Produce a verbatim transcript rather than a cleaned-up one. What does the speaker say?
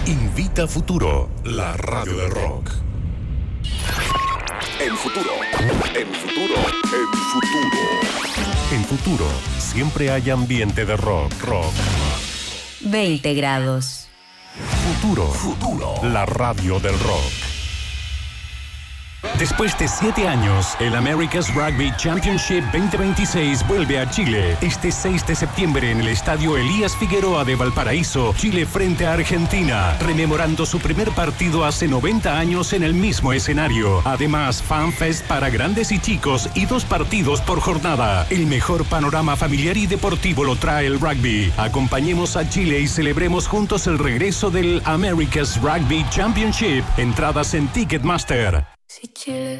Invita Futuro, la radio del rock. En Futuro, en Futuro, en Futuro. En Futuro, siempre hay ambiente de rock, rock. veinte grados. Futuro, Futuro. la radio del rock. Después de siete años, el America's Rugby Championship veinte veintiséis vuelve a Chile. Este seis de septiembre en el estadio Elías Figueroa de Valparaíso, Chile frente a Argentina, rememorando su primer partido hace noventa años en el mismo escenario. Además, FanFest para grandes y chicos y dos partidos por jornada. El mejor panorama familiar y deportivo lo trae el rugby. Acompañemos a Chile y celebremos juntos el regreso del America's Rugby Championship. Entradas en Ticketmaster. Si Chile